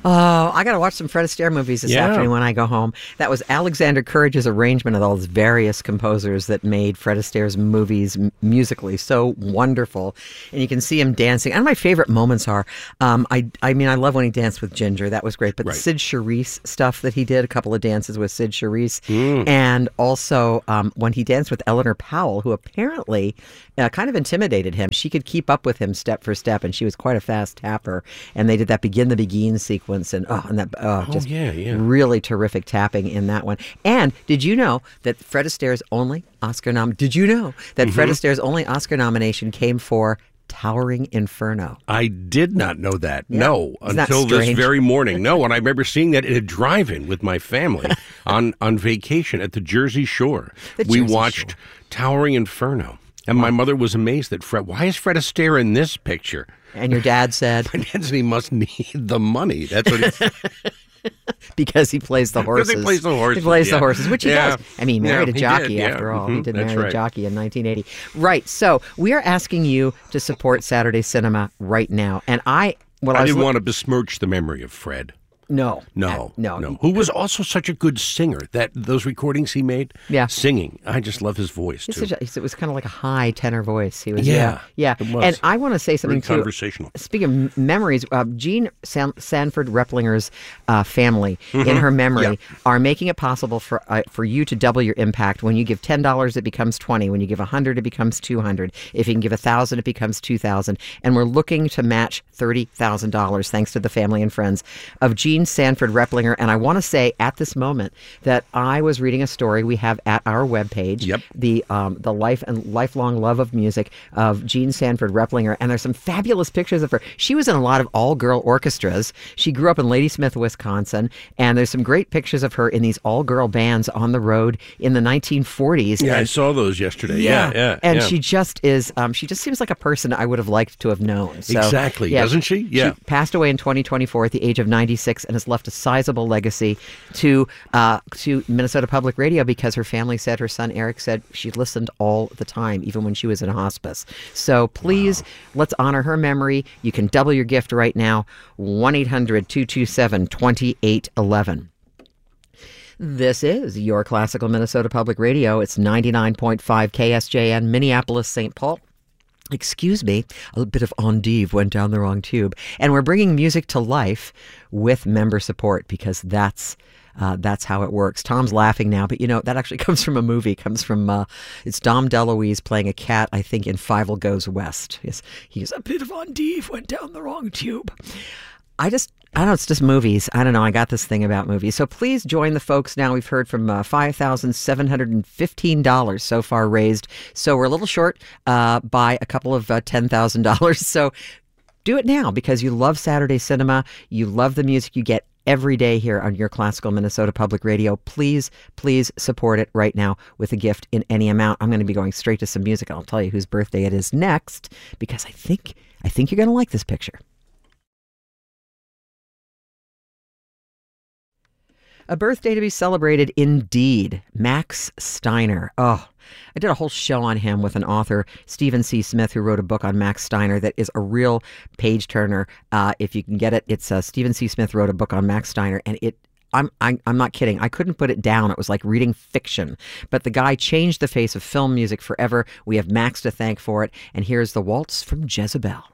Oh, I got to watch some Fred Astaire movies this afternoon when I go home. That was Alexander Courage's arrangement of all those various composers that made Fred Astaire's movies musically so wonderful. And you can see him dancing. And my favorite moments are, I mean, I love when he danced with Ginger. That was great. But the Sid Charisse stuff that he did, a couple of dances with Sid Charisse. And also when he danced with Eleanor Powell, who apparently kind of intimidated him. She could keep up with him step for step, and she was quite a fast tapper. And they did that Begin the Begin sequence. And really terrific tapping in that one. And did you know that Fred Astaire's only Oscar nomination came for Towering Inferno? I did not know that. Yeah. No, until this very morning. No, and I remember seeing that in a drive-in with my family on vacation at the Jersey Shore. We watched Towering Inferno. And my mother was amazed that why is Fred Astaire in this picture? And your dad said? My dad said he must need the money. That's what he said. Because he plays the horses. Because he plays the horses. He plays the horses, which he does. I mean, he married a jockey after all. Mm-hmm. He did marry a jockey in 1980. Right. So we are asking you to support Saturday Cinema right now. And I didn't want to besmirch the memory of Fred. No. Who was also such a good singer. Those recordings he made, singing. I just love his voice too. It was kind of like a high tenor voice. He was, It was. And I want to say something too. Conversational. Speaking of memories, Jean Sanford Replinger's family, in her memory, are making it possible for you to double your impact. When you give $10, it becomes $20. When you give $100, it becomes $200. If you can give $1,000, it becomes $2,000. And we're looking to match $30,000 thanks to the family and friends of Jean Sanford Replinger. And I want to say at this moment that I was reading a story we have at our webpage, the life and lifelong love of music of Jean Sanford Replinger. And there's some fabulous pictures of her. She was in a lot of all-girl orchestras. She grew up in Ladysmith, Wisconsin. And there's some great pictures of her in these all-girl bands on the road in the 1940s. Yeah, I saw those yesterday. Yeah. And she just is, she just seems like a person I would have liked to have known. So, exactly, doesn't she? Yeah. She passed away in 2024 at the age of 96 and has left a sizable legacy to Minnesota Public Radio because her family said, her son Eric said, she listened all the time, even when she was in hospice. So please, let's honor her memory. You can double your gift right now, 1-800-227-2811. This is your Classical Minnesota Public Radio. It's 99.5 KSJN, Minneapolis, St. Paul. Excuse me, a bit of endive went down the wrong tube. And we're bringing music to life with member support because that's how it works. Tom's laughing now, but that actually comes from a movie. It comes from, it's Dom DeLuise playing a cat, I think, in Fievel Goes West. Yes, he's a bit of endive went down the wrong tube. I don't know, it's just movies. I don't know, I got this thing about movies. So please join the folks now. We've heard from $5,715 so far raised. So we're a little short by a couple of $10,000. So do it now because you love Saturday Cinema. You love the music you get every day here on your Classical Minnesota Public Radio. Please support it right now with a gift in any amount. I'm going to be going straight to some music. I'll tell you whose birthday it is next because I think you're going to like this picture. A birthday to be celebrated indeed. Max Steiner. Oh, I did a whole show on him with an author, Stephen C. Smith, who wrote a book on Max Steiner that is a real page turner. If you can get it, it's Stephen C. Smith wrote a book on Max Steiner, and I'm not kidding. I couldn't put it down. It was like reading fiction. But the guy changed the face of film music forever. We have Max to thank for it. And here's the waltz from Jezebel.